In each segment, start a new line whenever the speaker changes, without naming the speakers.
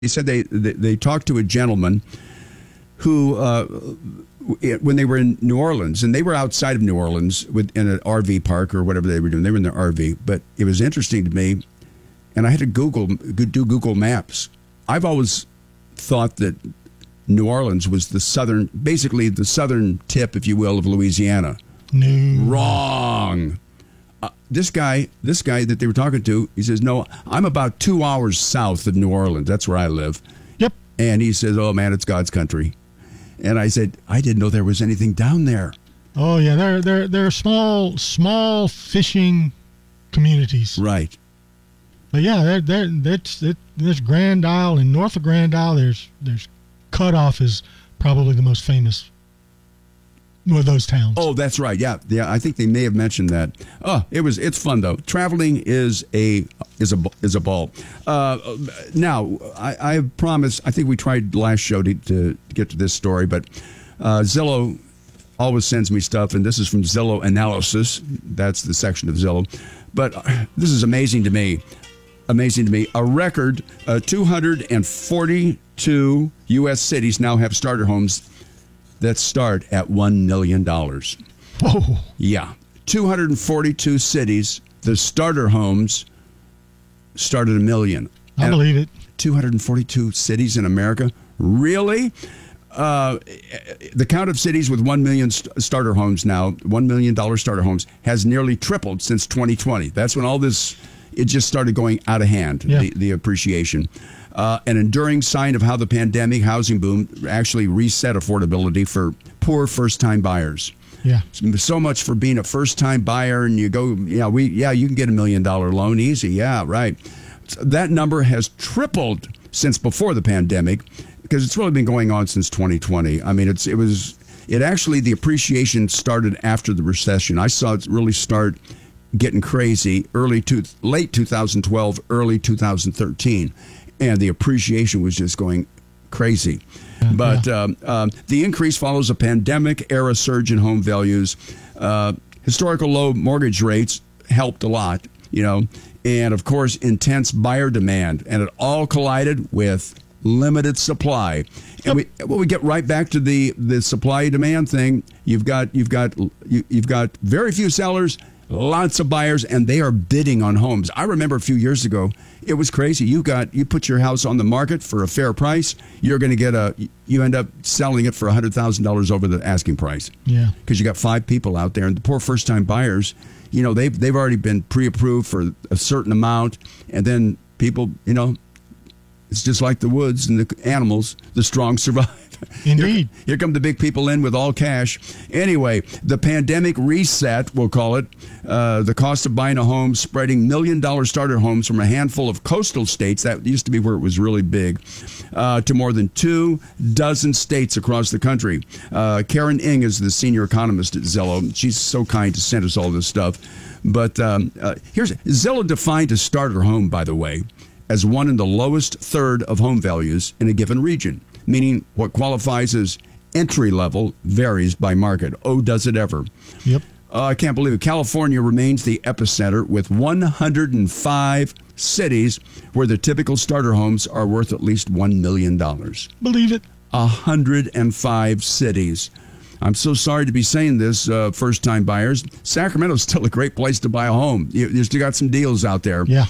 He said they talked to a gentleman who, when they were in New Orleans, and they were outside of New Orleans in an RV park or whatever they were doing. They were in their RV. But it was interesting to me, and I had to do Google Maps. I've always thought that New Orleans was basically the southern tip, if you will, of Louisiana.
No.
Wrong. This guy that they were talking to, he says, no, I'm about 2 hours south of New Orleans. That's where I live.
Yep.
And he says, oh, man, it's God's country. And I said, I didn't know there was anything down there.
Oh, yeah. They're small fishing communities.
Right.
But, yeah, there's Grand Isle, and north of Grand Isle, there's Cutoff is probably the most famous of those towns.
Oh, that's right. Yeah. I think they may have mentioned that. Oh, it's fun though. Traveling is a ball. Now, I promise. I think we tried last show to get to this story, but Zillow always sends me stuff, and this is from Zillow Analysis. That's the section of Zillow. But this is amazing to me. A record 242 U.S. cities now have starter homes that start at $1 million.
Whoa.
Yeah. 242 cities, the starter homes start at $1 million.
I believe it.
242 cities in America? Really? The count of cities with 1 million starter homes now, $1 million starter homes, has nearly tripled since 2020. That's when it just started going out of hand,
yeah.
the appreciation. An enduring sign of how the pandemic housing boom actually reset affordability for poor first-time buyers.
Yeah.
So much for being a first-time buyer, and you go, you can get $1 million loan easy. Yeah, right. That number has tripled since before the pandemic, because it's really been going on since 2020. I mean, it actually, the appreciation started after the recession. I saw it really start getting crazy late 2012, early 2013. And the appreciation was just going crazy. But the increase follows a pandemic-era surge in home values. Historical low mortgage rates helped a lot, and, of course, intense buyer demand. And it all collided with limited supply. And we get right back to the supply-demand thing. You've got very few sellers, lots of buyers, and they are bidding on homes. I remember a few years ago, it was crazy. You put your house on the market for a fair price, you're going to you end up selling it for $100,000 over the asking price.
Yeah.
Because you got 5 people out there, and the poor first-time buyers, they've already been pre-approved for a certain amount, and then people, it's just like the woods and the animals, the strong survive.
Indeed.
Here come the big people in with all cash. Anyway, the pandemic reset, we'll call it, the cost of buying a home, spreading $1 million starter homes from a handful of coastal states, that used to be where it was really big, to more than 24 states across the country. Karen Ng is the senior economist at Zillow. She's so kind to send us all this stuff. But Zillow defined a starter home, by the way, as one in the lowest third of home values in a given region, meaning what qualifies as entry level varies by market. Oh, does it ever?
Yep.
I can't believe it. California remains the epicenter with 105 cities where the typical starter homes are worth at least $1 million.
Believe it.
105 cities. I'm so sorry to be saying this, first-time buyers. Sacramento's still a great place to buy a home. You still got some deals out there.
Yeah.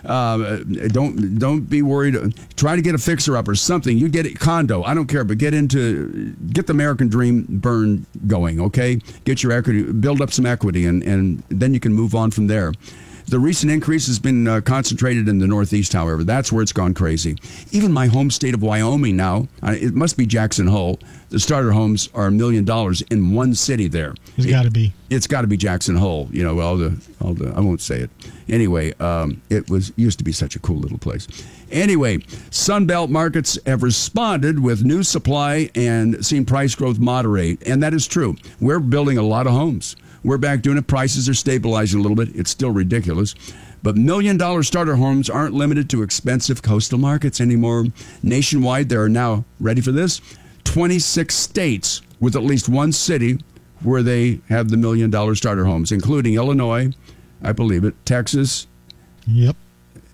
Don't be worried. Try to get a fixer-up or something. You get a condo. I don't care, but get the American dream burn going, okay? Get your equity, build up some equity, and then you can move on from there. The recent increase has been concentrated in the Northeast, however. That's where it's gone crazy. Even my home state of Wyoming now, it must be Jackson Hole. The starter homes are $1 million in one city there.
It's got to be.
It's got to be Jackson Hole. All the I won't say it. Anyway, it used to be such a cool little place. Anyway, Sunbelt markets have responded with new supply and seen price growth moderate, and that is true. We're building a lot of homes. We're back doing it. Prices are stabilizing a little bit. It's still ridiculous. But $1 million starter homes aren't limited to expensive coastal markets anymore. Nationwide, there are now, ready for this, 26 states with at least one city where they have the $1 million starter homes, including Illinois, I believe it, Texas.
Yep.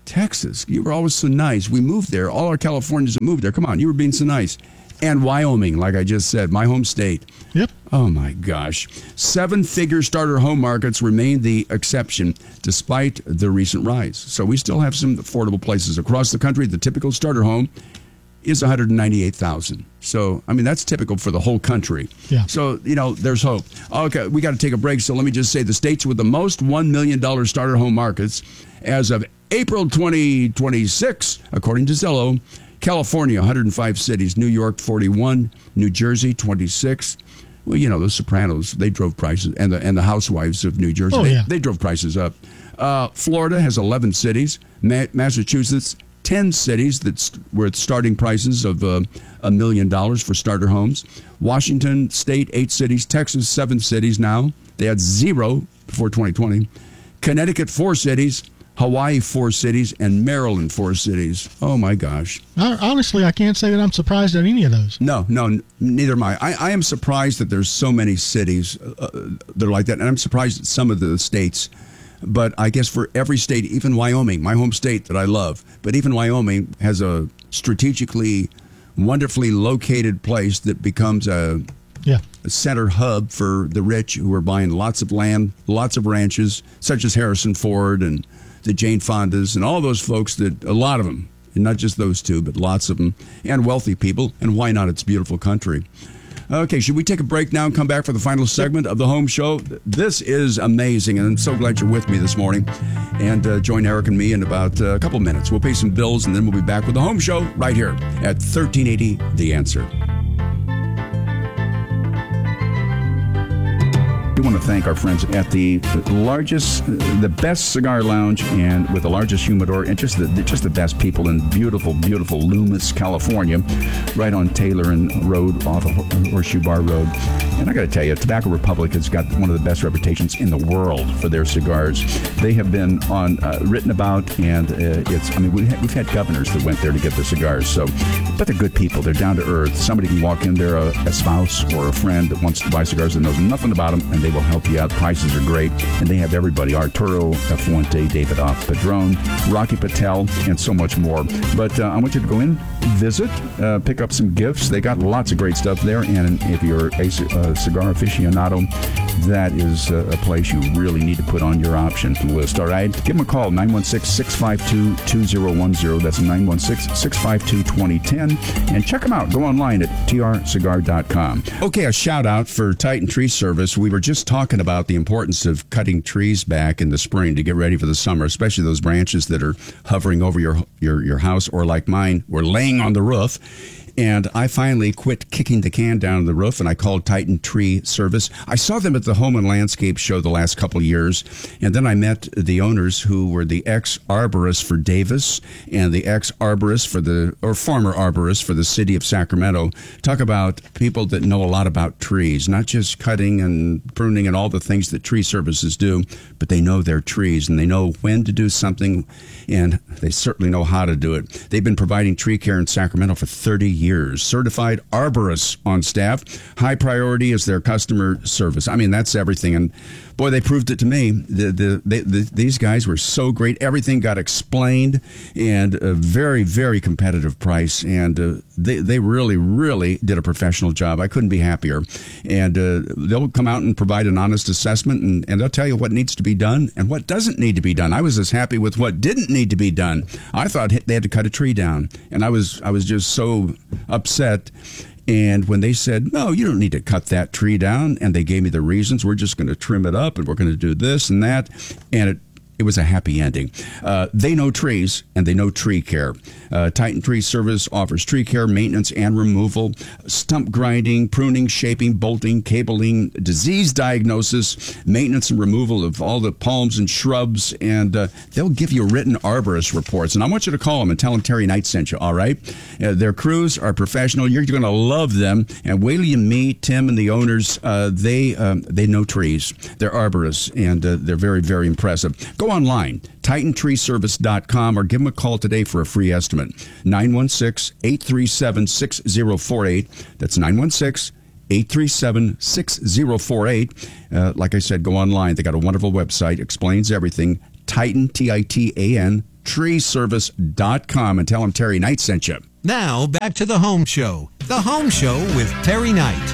Texas, you were always so nice. We moved there. All our Californians that moved there. Come on, you were being so nice. And Wyoming, like I just said, my home state.
Yep.
Oh, my gosh. 7-figure starter home markets remain the exception despite the recent rise. So we still have some affordable places across the country. The typical starter home is $198,000. So, I mean, that's typical for the whole country.
Yeah.
So, there's hope. Okay, we got to take a break. So let me just say the states with the most $1 million starter home markets as of April 2026, according to Zillow: California, 105 cities; New York, 41; New Jersey, 26. Well, the Sopranos, they drove prices, and the Housewives of New Jersey, they drove prices up. Florida has 11 cities; Massachusetts, 10 cities with starting prices of $1 million for starter homes. Washington State, 8 cities; Texas, 7 cities now. They had 0 before 2020. Connecticut, 4 cities. Hawaii, 4 cities, and Maryland, 4 cities. Oh, my gosh.
Honestly, I can't say that I'm surprised at any of those.
No, neither am I. I am surprised that there's so many cities that are like that, and I'm surprised at some of the states. But I guess for every state, even Wyoming, my home state that I love, but even Wyoming has a strategically, wonderfully located place that becomes a center hub for the rich who are buying lots of land, lots of ranches, such as Harrison Ford and the Jane Fondas and all those folks, that a lot of them, and not just those two, but lots of them, and wealthy people. And why not? It's a beautiful country. Okay, should we take a break now and come back for the final segment of the Home Show? This is amazing, and I'm so glad you're with me this morning. And join Eric and me in about a couple minutes. We'll pay some bills, and then we'll be back with the Home Show right here at 1380 The Answer. We want to thank our friends at the largest, the best cigar lounge, and with the largest humidor, and just the best people in beautiful, beautiful Loomis, California, right on Taylor and Road, off of Horseshoe Bar Road. And I got to tell you, Tobacco Republic has got one of the best reputations in the world for their cigars. They have been written about, and we've had governors that went there to get the cigars. So, but they're good people. They're down to earth. Somebody can walk in there, a spouse or a friend that wants to buy cigars and knows nothing about them, and they will help you out. Prices are great, and they have everybody: Arturo Fuente, David Padron, Rocky Patel, and so much more. But I want you to go in, visit, pick up some gifts. They got lots of great stuff there, and if you're a cigar aficionado, that is a place you really need to put on your option list. All right, give them a call, 916-652-2010. That's 916-652-2010, and check them out. Go online at trcigar.com. Okay, a shout out for Titan Tree Service. We were just talking about the importance of cutting trees back in the spring to get ready for the summer, especially those branches that are hovering over your house, or like mine, were laying on the roof. And I finally quit kicking the can down the roof, and I called Titan Tree Service. I saw them at the Home and Landscape Show the last couple of years, and then I met the owners, who were the ex-arborists for Davis and the ex-arborist former arborist for the city of Sacramento. Talk about people that know a lot about trees, not just cutting and pruning and all the things that tree services do, but they know their trees, and they know when to do something, and they certainly know how to do it. They've been providing tree care in Sacramento for 30 years. Certified arborists on staff. High priority is their customer service. I mean, that's everything. And boy, they proved it to me. These guys were so great. Everything got explained, and a very, very competitive price. And they really, really did a professional job. I couldn't be happier. And they'll come out and provide an honest assessment, and they'll tell you what needs to be done and what doesn't need to be done. I was as happy with what didn't need to be done. I thought they had to cut a tree down, and I was just so upset. And when they said, no, you don't need to cut that tree down, and they gave me the reasons, we're just going to trim it up, and we're going to do this and that, and it was a happy ending. They know trees, and they know tree care. Titan Tree Service offers tree care, maintenance, and removal, stump grinding, pruning, shaping, bolting, cabling, disease diagnosis, maintenance and removal of all the palms and shrubs, and they'll give you written arborist reports. And I want you to call them and tell them Terry Knight sent you, all right? Their crews are professional. You're going to love them. And wait till you meet Tim and the owners. They know trees. They're arborists, and they're very, very impressive. Go online, TitanTreeService.com, or give them a call today for a free estimate. 916-837-6048. That's 916-837-6048. Like I said, go online. They got a wonderful website, explains everything. Titan, Titan, TreeService.com and tell them Terry Knight sent you.
Now, back to the Home Show. The Home Show with Terry Knight.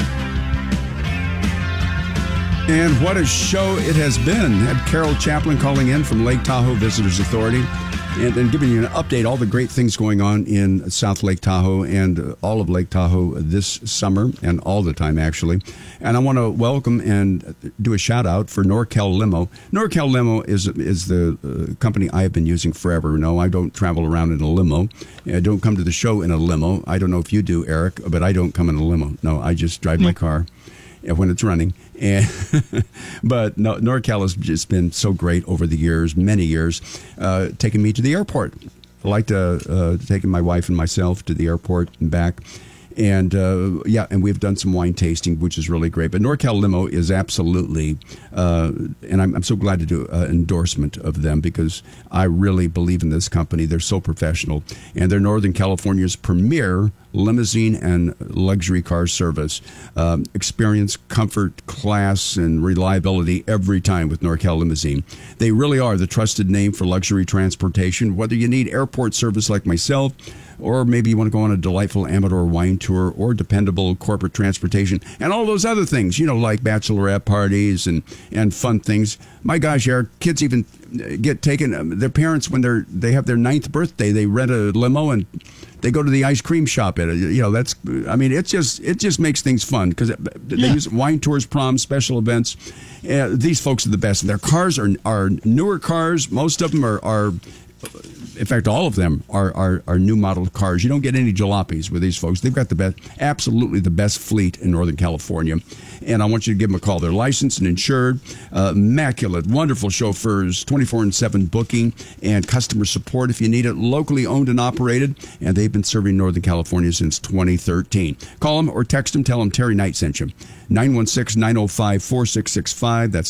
And what a show it has been. Had Carol Chaplin calling in from Lake Tahoe Visitors Authority and then giving you an update, all the great things going on in South Lake Tahoe and all of Lake Tahoe this summer and all the time, actually. And I want to welcome and do a shout out for Norcal Limo. Norcal Limo is the company I have been using forever. No, I don't travel around in a limo. I don't come to the show in a limo. I don't know if you do, Eric, but I don't come in a limo. No, I just drive my car when it's running. And but no, NorCal has just been so great over the years, many years, taking me to the airport. I like to taking my wife and myself to the airport and back. And and we've done some wine tasting, which is really great. But NorCal Limo is absolutely, and I'm so glad to do an endorsement of them because I really believe in this company. They're so professional, and they're Northern California's premier limousine and luxury car service. Experience, comfort, class, and reliability every time with NorCal Limousine. They really are the trusted name for luxury transportation. Whether you need airport service like myself, or maybe you want to go on a delightful Amador wine tour or dependable corporate transportation and all those other things, like bachelorette parties and fun things. My gosh, Eric, kids even get taken, their parents, when they have their 9th birthday, they rent a limo and they go to the ice cream shop at it. It just makes things fun because they use wine tours, proms, special events. These folks are the best. And their cars are newer cars. Most of them are in fact, all of them are new model cars. You don't get any jalopies with these folks. They've got absolutely the best fleet in Northern California. And I want you to give them a call. They're licensed and insured, immaculate, wonderful chauffeurs, 24/7 booking and customer support if you need it, locally owned and operated. And they've been serving Northern California since 2013. Call them or text them. Tell them Terry Knight sent you. 916-905-4665. That's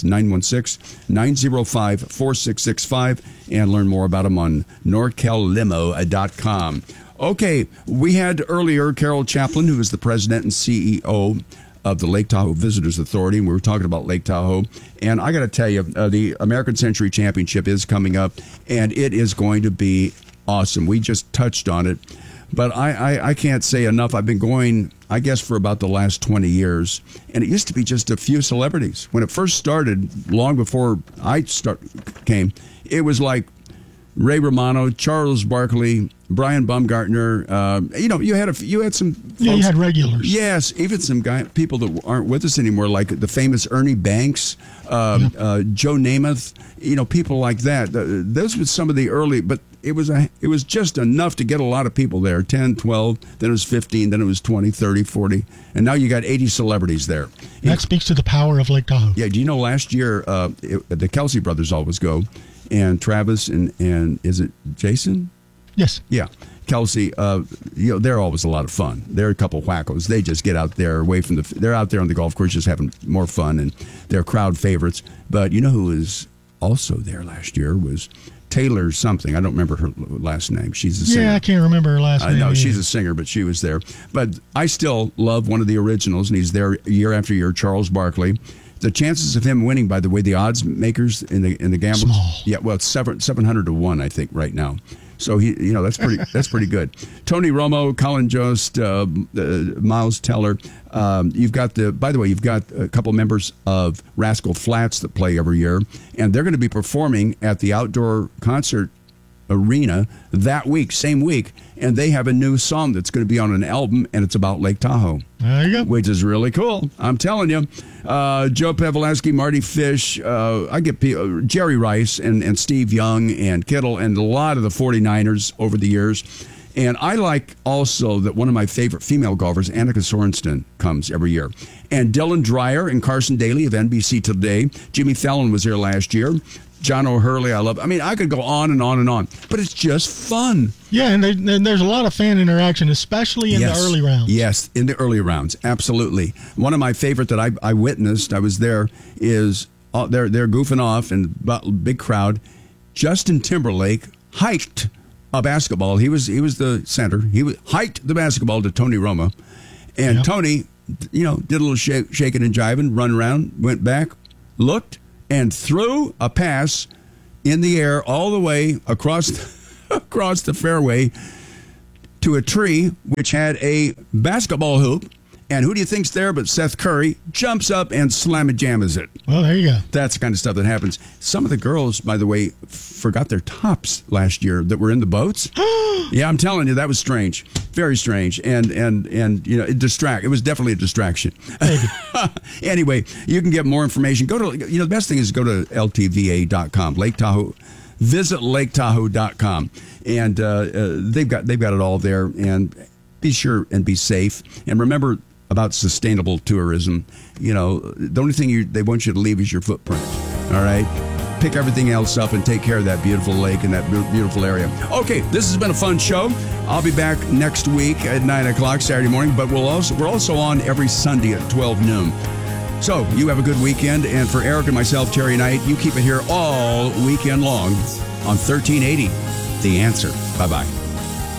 916-905-4665. And learn more about them on norcallimo.com. Okay, we had earlier Carol Chaplin, who is the president and CEO of the Lake Tahoe Visitors Authority, and we were talking about Lake Tahoe. And I got to tell you, the American Century Championship is coming up, and it is going to be awesome. We just touched on it, but I can't say enough. I've been going, I guess, for about the last 20 years, and it used to be just a few celebrities. When it first started, long before I came, it was like Ray Romano, Charles Barkley, Brian Baumgartner. You had some folks.
Yeah, you had regulars.
Yes, even some people that aren't with us anymore, like the famous Ernie Banks, Joe Namath. People like that. Those were some of the early, but it was just enough to get a lot of people there. 10, 12, then it was 15, then it was 20, 30, 40, and now you got 80 celebrities there.
That speaks to the power of Lake Tahoe.
Yeah. Do you know last year the Kelsey brothers always go? And Travis and is it Jason?
Yes.
Yeah. Kelsey, they're always a lot of fun. They're a couple wackos. They just get out there away from they're out there on the golf course just having more fun, and they're crowd favorites. But you know who was also there last year was Taylor something. I don't remember her last name. She's a singer.
Yeah, I can't remember her last name.
I know she's a singer, but she was there. But I still love one of the originals, and he's there year after year, Charles Barkley. The chances of him winning, by the way, the odds makers in the gamble,
small.
Yeah, well, it's 700 to 1, I think, right now. So that's pretty good. Tony Romo, Colin Jost, Miles Teller. You've got a couple members of Rascal Flatts that play every year, and they're going to be performing at the outdoor concert arena that week, same week, and they have a new song that's going to be on an album, and it's about Lake Tahoe.
There you go.
Which is really cool. I'm telling you. Joe Pavlowski, Marty Fish, I get Jerry Rice and Steve Young and Kittle and a lot of the 49ers over the years. And I like also that one of my favorite female golfers, Annika Sorenstam, comes every year. And Dylan Dreyer and Carson Daly of NBC Today. Jimmy Fallon was here last year. John O'Hurley, I could go on and on and on, but it's just fun.
Yeah, and there's a lot of fan interaction, especially in the early rounds.
Yes, in the early rounds, absolutely. One of my favorite that I witnessed, I was there, is they're goofing off and big crowd. Justin Timberlake hiked a basketball. He was the center. He hiked the basketball to Tony Romo, and Tony, did a little shaking and jiving, run around, went back, looked, and threw a pass in the air all the way across the fairway to a tree which had a basketball hoop. And who do you think's there but Seth Curry jumps up and slam-a-jammas it.
Well, there you go.
That's the kind of stuff that happens. Some of the girls, by the way, forgot their tops last year that were in the boats. Yeah, I'm telling you, that was strange. Very strange. And you know, it was definitely a distraction. Anyway, you can get more information. Go to, the best thing is go to ltva.com, Lake Tahoe. Visit laketahoe.com. And they've got it all there. And be sure and be safe. And remember about sustainable tourism. The only thing they want you to leave is your footprint. All right? Pick everything else up and take care of that beautiful lake and that beautiful area. Okay, this has been a fun show. I'll be back next week at 9 o'clock Saturday morning, but we're also on every Sunday at 12 noon. So you have a good weekend. And for Eric and myself, Terry Knight, you keep it here all weekend long on 1380 The Answer. Bye-bye.